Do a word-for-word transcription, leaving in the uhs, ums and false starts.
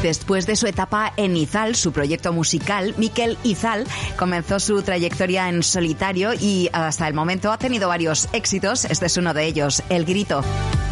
Después de su etapa en Izal, su proyecto musical, Mikel Izal comenzó su trayectoria en solitario y hasta el momento ha tenido varios éxitos. Este es uno de ellos, El Grito.